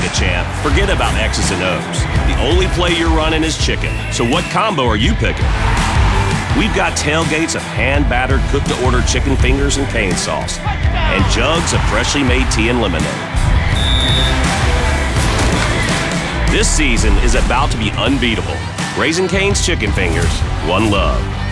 the champ, forget about X's and O's. The only play you're running is chicken. So what combo are you picking? We've got tailgates of hand-battered, cooked-to-order chicken fingers and cane sauce, and jugs of freshly made tea and lemonade. This season is about to be unbeatable. Raising Cane's Chicken Fingers, one love.